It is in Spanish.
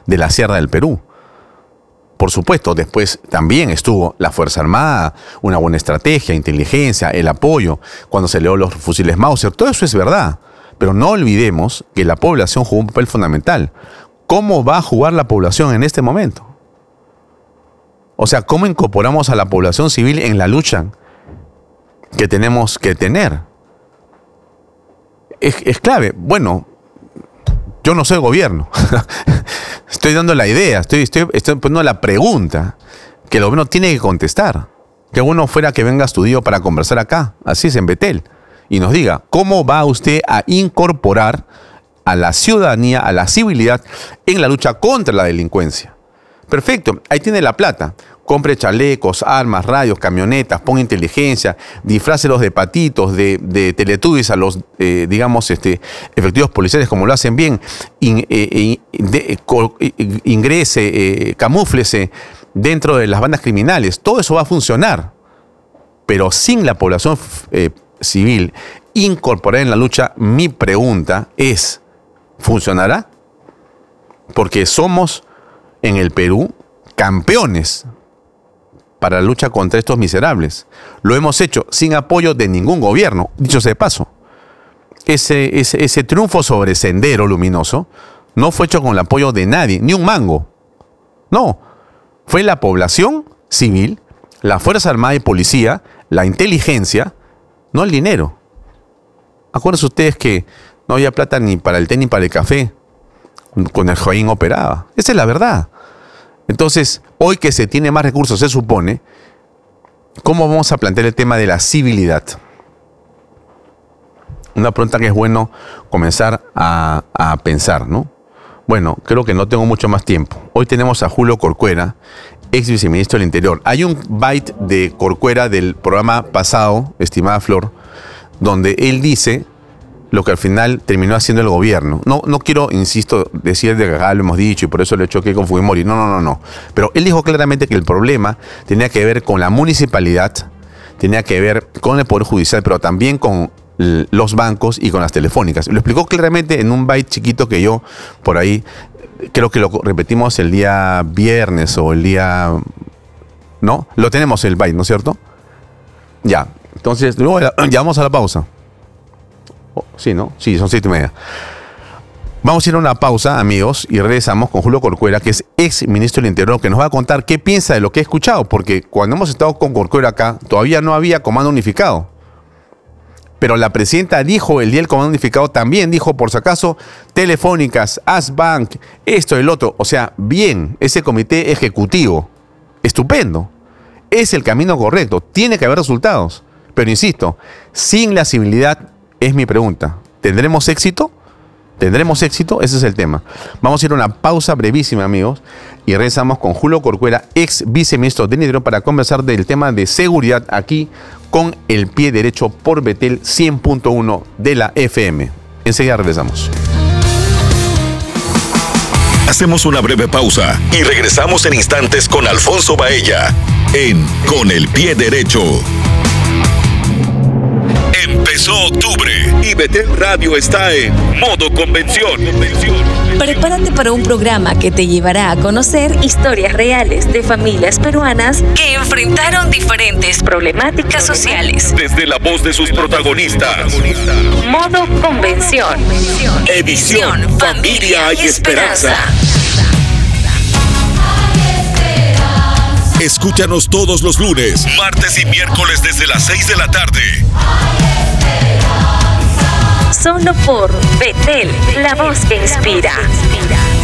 de la Sierra del Perú. Por supuesto, después también estuvo la Fuerza Armada, una buena estrategia, inteligencia, el apoyo, cuando se leó los fusiles Mauser, todo eso es verdad. Pero no olvidemos que la población jugó un papel fundamental. ¿Cómo va a jugar la población en este momento? O sea, ¿cómo incorporamos a la población civil en la lucha que tenemos que tener? Es clave. Bueno, yo no soy gobierno. Estoy dando la idea, estoy poniendo la pregunta que el gobierno tiene que contestar. Qué bueno fuera que venga Astudillo para conversar acá, así es en Betel, y nos diga cómo va usted a incorporar a la ciudadanía, a la civilidad en la lucha contra la delincuencia. Perfecto, ahí tiene la plata. Compre chalecos, armas, radios, camionetas, ponga inteligencia, disfrácelos de patitos, de teletubbies a los, efectivos policiales como lo hacen bien, ingrese, camúflese dentro de las bandas criminales. Todo eso va a funcionar, pero sin la población civil incorporada en la lucha, mi pregunta es, ¿funcionará? Porque somos en el Perú campeones para la lucha contra estos miserables. Lo hemos hecho sin apoyo de ningún gobierno, dicho sea de paso. Ese triunfo sobre Sendero Luminoso no fue hecho con el apoyo de nadie, ni un mango. No, fue la población civil, la Fuerza Armada y Policía, la inteligencia, no el dinero. Acuérdense ustedes que no había plata ni para el té ni para el café. Con el Joaquín operaba. Esa es la verdad. Entonces, hoy que se tiene más recursos, se supone, ¿cómo vamos a plantear el tema de la civilidad? Una pregunta que es bueno comenzar a pensar, ¿no? Bueno, creo que no tengo mucho más tiempo. Hoy tenemos a Julio Corcuera, ex viceministro del Interior. Hay un byte de Corcuera del programa pasado, estimada Flor, donde él dice lo que al final terminó haciendo el gobierno. No quiero, insisto, decir de que acá lo hemos dicho y por eso le choqué con Fujimori. No. Pero él dijo claramente que el problema tenía que ver con la municipalidad, tenía que ver con el Poder Judicial, pero también con los bancos y con las telefónicas. Lo explicó claramente en un byte chiquito que yo por ahí, creo que lo repetimos el día viernes o el día... ¿No? Lo tenemos el byte, ¿no es cierto? Ya. Entonces, luego ya vamos a la pausa. Sí, ¿no? Sí, son 7:30. Vamos a ir a una pausa, amigos, y regresamos con Julio Corcuera, que es ex ministro del Interior, que nos va a contar qué piensa de lo que ha escuchado, porque cuando hemos estado con Corcuera acá, todavía no había comando unificado. Pero la presidenta dijo el día del comando unificado, también dijo, por si acaso, telefónicas, Asbank, esto, el otro. O sea, bien, ese comité ejecutivo, estupendo, es el camino correcto, tiene que haber resultados. Pero insisto, sin la civilidad, es mi pregunta. ¿Tendremos éxito? ¿Tendremos éxito? Ese es el tema. Vamos a ir a una pausa brevísima, amigos, y regresamos con Julio Corcuera, ex viceministro del Interior, para conversar del tema de seguridad aquí con el pie derecho por Betel 100.1 de la FM. Enseguida regresamos. Hacemos una breve pausa y regresamos en instantes con Alfonso Baella en Con el Pie Derecho. Empezó octubre y Betel Radio está en modo convención. Prepárate para un programa que te llevará a conocer historias reales de familias peruanas que enfrentaron diferentes problemáticas sociales. Desde la voz de sus protagonistas. Modo convención. Edición Familia y Esperanza. Escúchanos todos los lunes, martes y miércoles desde las 6 de la tarde. Solo por Betel, la voz que inspira.